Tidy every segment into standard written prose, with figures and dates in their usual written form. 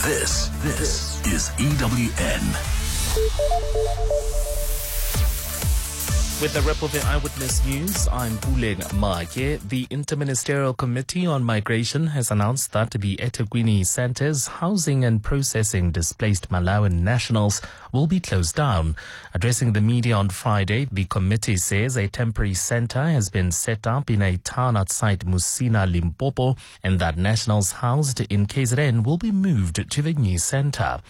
This is EWN. With the Repovin Eyewitness News, I'm Buleng Make. The Interministerial Committee on Migration has announced that the eThekwini centers housing and processing displaced Malawian nationals will be closed down. Addressing the media on Friday, the committee says a temporary center has been set up in a town outside Musina, Limpopo, and that nationals housed in KZN will be moved to the new center.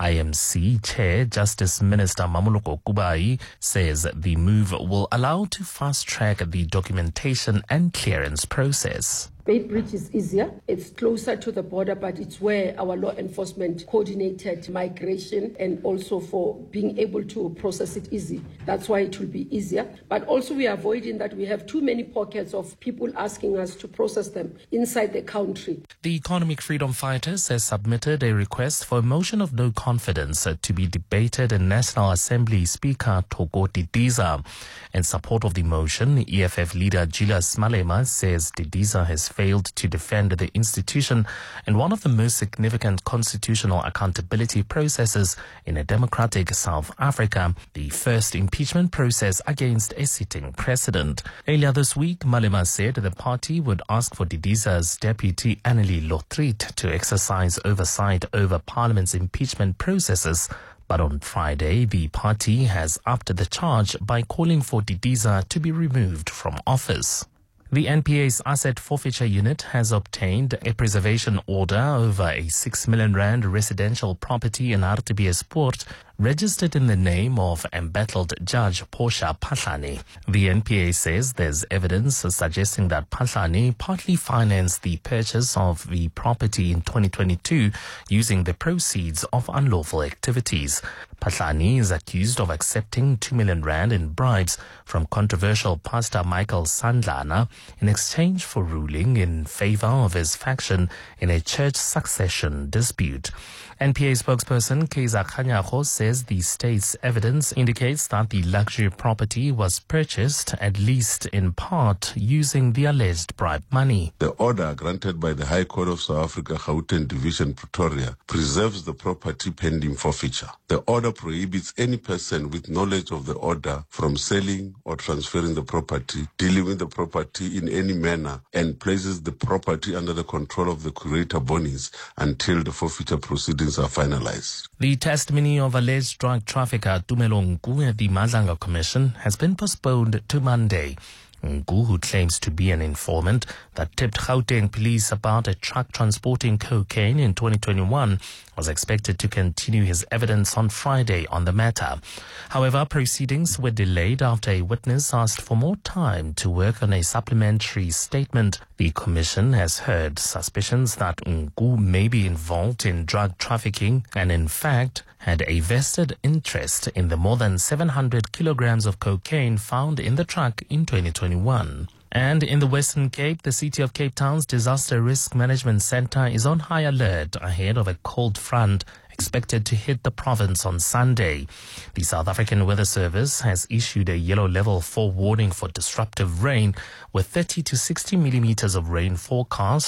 IMC Chair Justice Minister Mamoloko Kubai says the move will allow to fast-track the documentation and clearance process. Beitbridge is easier. It's closer to the border, but it's where our law enforcement coordinated migration and also for being able to process it easy. That's why it will be easier. But also we are avoiding that we have too many pockets of people asking us to process them inside the country. The Economic Freedom Fighters has submitted a request for a motion of no confidence to be debated in National Assembly Speaker Thoko Didiza. In support of the motion, EFF leader Julius Malema says Didiza has failed to defend the institution in one of the most significant constitutional accountability processes in a democratic South Africa, the first impeachment process against a sitting president. Earlier this week, Malema said the party would ask for Didiza's deputy Annelie Lotriet to exercise oversight over Parliament's impeachment processes. But on Friday, the party has upped the charge by calling for Didiza to be removed from office. The NPA's Asset Forfeiture Unit has obtained a preservation order over a 6 million rand residential property in Hartbeespoort registered in the name of embattled Judge Portia Phahlane. The NPA says there's evidence suggesting that Phahlane partly financed the purchase of the property in 2022 using the proceeds of unlawful activities. Phahlane is accused of accepting 2 million rand in bribes from controversial Pastor Michael Sandlana in exchange for ruling in favor of his faction in a church succession dispute. NPA spokesperson Kaiser Khanyago says the state's evidence indicates that the luxury property was purchased, at least in part, using the alleged bribe money. The order granted by the High Court of South Africa, Gauteng Division, Pretoria, preserves the property pending forfeiture. The order prohibits any person with knowledge of the order from selling or transferring the property, dealing with the property in any manner, and places the property under the control of the curator bonies until the forfeiture proceedings are finalized. The testimony of alleged drug trafficker Tumelo Nku at the Madlanga Commission has been postponed to Monday. Nku, who claims to be an informant that tipped Gauteng police about a truck transporting cocaine in 2021, was expected to continue his evidence on Friday on the matter. However, proceedings were delayed after a witness asked for more time to work on a supplementary statement. The commission has heard suspicions that Nku may be involved in drug trafficking and, in fact, had a vested interest in the more than 700 kilograms of cocaine found in the truck in 2021. And in the Western Cape, the City of Cape Town's Disaster Risk Management Centre is on high alert ahead of a cold front expected to hit the province on Sunday. The South African Weather Service has issued a yellow level 4 warning for disruptive rain with 30 to 60 millimeters of rain forecast